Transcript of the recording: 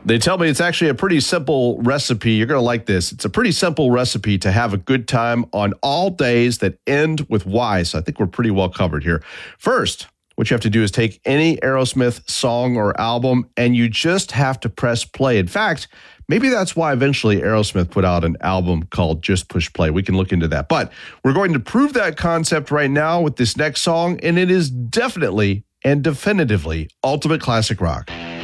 They tell me it's actually a pretty simple recipe. You're going to like this. It's a pretty simple recipe to have a good time on all days that end with Y. So I think we're pretty well covered here. First, what you have to do is take any Aerosmith song or album, and you just have to press play. In fact, maybe that's why eventually Aerosmith put out an album called Just Push Play. We can look into that. But we're going to prove that concept right now with this next song, and it is definitely and definitively ultimate classic rock.